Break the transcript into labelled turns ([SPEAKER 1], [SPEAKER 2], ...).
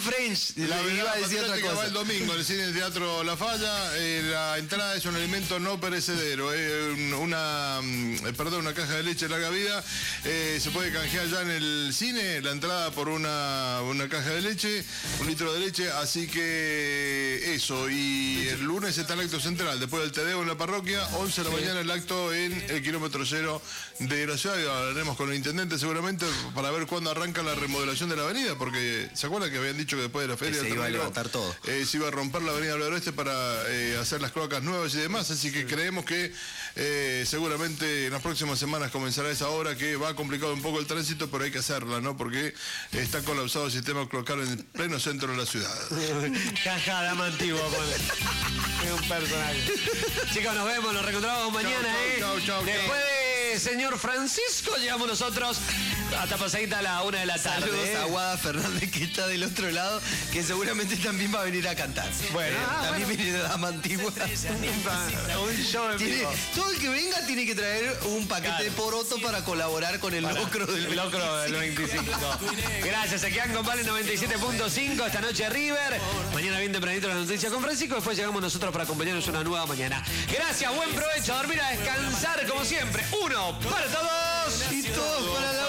[SPEAKER 1] French.
[SPEAKER 2] La
[SPEAKER 1] Le iba a decir otra
[SPEAKER 2] que va
[SPEAKER 1] cosa.
[SPEAKER 2] el domingo en el Cine Teatro La Falla. La entrada es un alimento no perecedero. Una caja de leche de larga vida. Se puede canjear ya en el cine. La entrada por una caja de leche, 1 litro de leche. Así que eso. Y el lunes está el acto central. Después del Tedeo en la parroquia. 11 de la mañana el acto en el kilómetro 0 de la ciudad. Y hablaremos con el intendente seguramente para ver cuándo arranca la remodelación de la avenida. Porque ¿se acuerdan que habían dicho que después de la feria
[SPEAKER 1] se iba a levantar todo?
[SPEAKER 2] Se iba a romper la avenida del Oeste para hacer las cloacas nuevas y demás, así que creemos que seguramente en las próximas semanas comenzará esa obra que va a complicar un poco el tránsito, pero hay que hacerla, ¿no? Porque está colapsado el sistema cloacal en el pleno centro de la ciudad.
[SPEAKER 3] Caja dama antigua, pone. Es un personaje. Chicos, nos vemos, nos reencontramos mañana,
[SPEAKER 2] chau.
[SPEAKER 3] Después de señor Francisco, llegamos nosotros hasta pasadita a la 1 de la tarde.
[SPEAKER 1] Saludos a Guada Fernández, que está del otro lado, que seguramente también va a venir a cantar.
[SPEAKER 3] Bueno,
[SPEAKER 1] también viene de dama antigua.
[SPEAKER 3] Un show en vivo.
[SPEAKER 1] Todo el que venga tiene que traer un paquete de poroto para colaborar con el locro del
[SPEAKER 3] Locro del 25. Gracias, se quedan con Vale 97.5. Esta noche River. Mañana bien tempranito la noticia con Francisco. Después llegamos nosotros para acompañarnos una nueva mañana. Gracias, buen provecho. A dormir, a descansar como siempre. 1 para todos.
[SPEAKER 1] Y todos para la